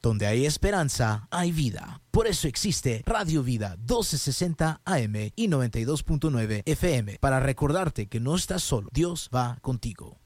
Donde hay esperanza, hay vida. Por eso existe Radio Vida 1260 AM y 92.9 FM, para recordarte que no estás solo. Dios va contigo.